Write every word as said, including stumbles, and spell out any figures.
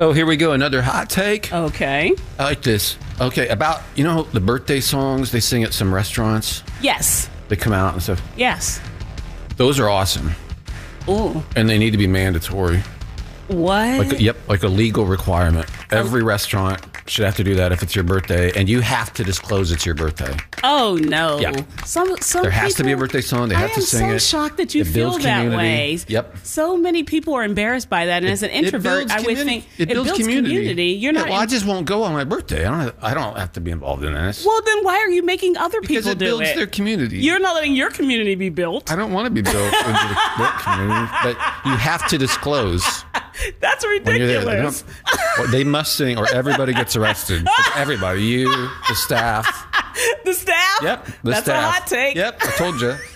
Oh, here we go. Another hot take. Okay. I like this. Okay, about, you know, the birthday songs they sing at some restaurants? Yes. They come out and stuff. Yes. Those are awesome. Ooh. And they need to be mandatory. What? Like, yep, like a legal requirement. Every restaurant should have to do that if it's your birthday, and you have to disclose it's your birthday. Oh no! Yeah. Some some There has people, to be a birthday song. They have I to sing am it. so shocked that you It feel builds that community. way. Yep. So many people are embarrassed by that, and as an It introvert, builds I would communi- think it builds, community. You're Yeah, not. well, I in- just won't go on my birthday. I don't. Have, I don't have to be involved in this. well, then why are you making other because people it do builds it? their community. You're not letting your community be built. I don't want to be built into the built community, but you have to disclose. That's When you're there. They, ridiculous. don't- or they must sing, or everybody gets arrested. It's everybody, you, the staff. The staff. Yep, the That's staff. a hot take. Yep, I told you.